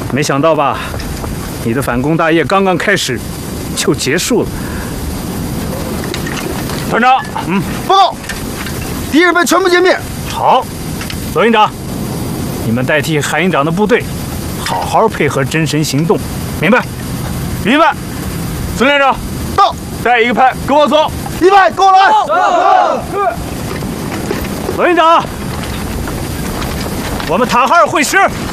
没想到吧？你的反攻大业刚刚开始，就结束了。团长， 报告，敌人被全部歼灭。 好，罗营长，你们代替韩营长的部队，好好配合真神行动，明白？ 明白。孙连长， 到， 带一个排跟我走。 一排，跟我来。 罗营长，我们塔哈尔会师。